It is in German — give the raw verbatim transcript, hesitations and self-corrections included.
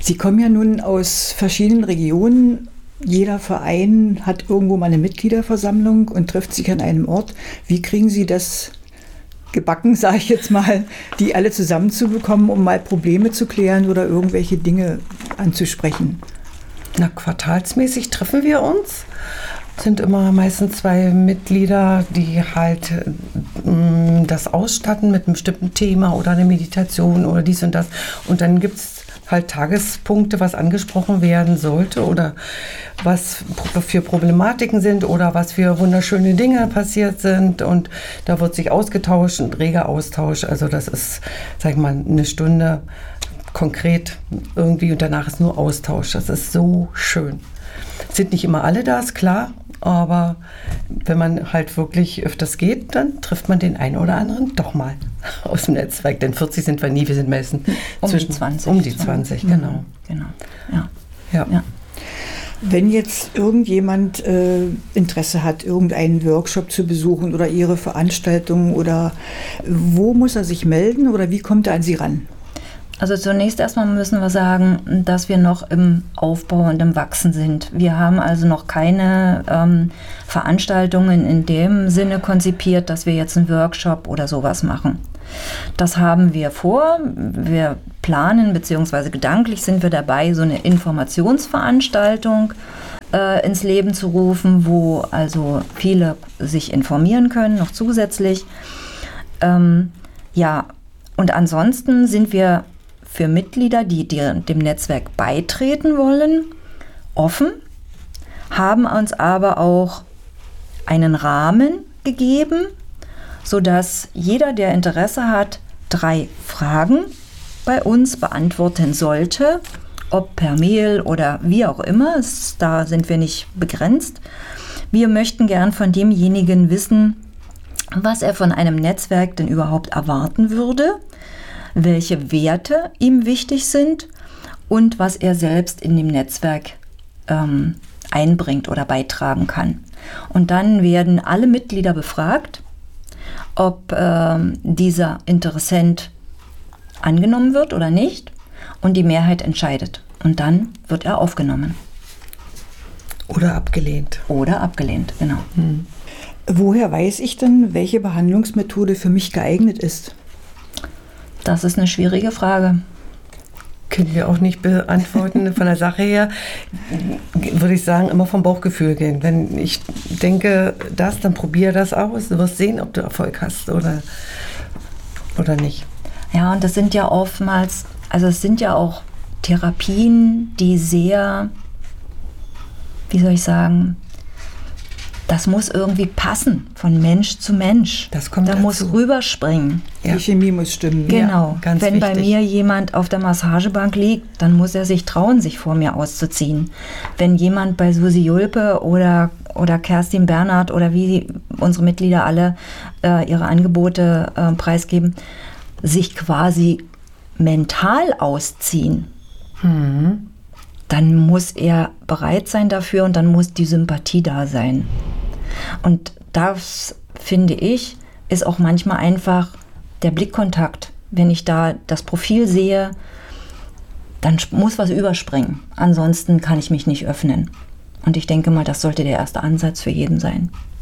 Sie kommen ja nun aus verschiedenen Regionen. Jeder Verein hat irgendwo mal eine Mitgliederversammlung und trifft sich an einem Ort. Wie kriegen Sie das gebacken, sage ich jetzt mal, die alle zusammenzubekommen, um mal Probleme zu klären oder irgendwelche Dinge anzusprechen? Na, quartalsmäßig treffen wir uns. Sind immer meistens zwei Mitglieder, die halt mh, das ausstatten mit einem bestimmten Thema oder eine Meditation oder dies und das. Und dann gibt es halt Tagespunkte, was angesprochen werden sollte oder was für Problematiken sind oder was für wunderschöne Dinge passiert sind. Und da wird sich ausgetauscht, ein reger Austausch. Also das ist, sag ich mal, eine Stunde konkret irgendwie und danach ist nur Austausch. Das ist so schön. Sind nicht immer alle da, ist klar, aber wenn man halt wirklich öfters geht, dann trifft man den einen oder anderen doch mal aus dem Netzwerk. Denn vierzig sind wir nie, wir sind meistens um zwischen die zwanzig. Um die zwanzig, mhm. genau. Genau, ja. ja. ja. Wenn jetzt irgendjemand äh, Interesse hat, irgendeinen Workshop zu besuchen oder Ihre Veranstaltung, oder wo muss er sich melden oder wie kommt er an Sie ran? Also zunächst erstmal müssen wir sagen, dass wir noch im Aufbau und im Wachsen sind. Wir haben also noch keine ähm, Veranstaltungen in dem Sinne konzipiert, dass wir jetzt einen Workshop oder sowas machen. Das haben wir vor. Wir planen, beziehungsweise gedanklich sind wir dabei, so eine Informationsveranstaltung äh, ins Leben zu rufen, wo also viele sich informieren können, noch zusätzlich. Ähm, ja, und ansonsten sind wir für Mitglieder, die, die dem Netzwerk beitreten wollen, offen, haben uns aber auch einen Rahmen gegeben, sodass jeder, der Interesse hat, drei Fragen bei uns beantworten sollte, ob per Mail oder wie auch immer, es, da sind wir nicht begrenzt. Wir möchten gern von demjenigen wissen, was er von einem Netzwerk denn überhaupt erwarten würde, welche Werte ihm wichtig sind und was er selbst in dem Netzwerk ähm, einbringt oder beitragen kann. Und dann werden alle Mitglieder befragt, ob ähm, dieser Interessent angenommen wird oder nicht, und die Mehrheit entscheidet. Und dann wird er aufgenommen. Oder abgelehnt. Oder abgelehnt, genau. Hm. Woher weiß ich denn, welche Behandlungsmethode für mich geeignet ist? Das ist eine schwierige Frage. Können wir auch nicht beantworten. Von der Sache her würde ich sagen, immer vom Bauchgefühl gehen. Wenn ich denke, das, dann probiere das aus. Du wirst sehen, ob du Erfolg hast oder, oder nicht. Ja, und das sind ja oftmals, also es sind ja auch Therapien, die sehr, wie soll ich sagen, das muss irgendwie passen, von Mensch zu Mensch. Das kommt da dazu. muss rüberspringen. Ja. Die Chemie muss stimmen. Genau. Ja, ganz Wenn wichtig. bei mir jemand auf der Massagebank liegt, dann muss er sich trauen, sich vor mir auszuziehen. Wenn jemand bei Susi Julpe oder, oder Kerstin Bernhard oder wie unsere Mitglieder alle äh, ihre Angebote äh, preisgeben, sich quasi mental ausziehen, Mhm. dann muss er bereit sein dafür und dann muss die Sympathie da sein. Und das, finde ich, ist auch manchmal einfach der Blickkontakt. Wenn ich da das Profil sehe, dann muss was überspringen. Ansonsten kann ich mich nicht öffnen. Und ich denke mal, das sollte der erste Ansatz für jeden sein.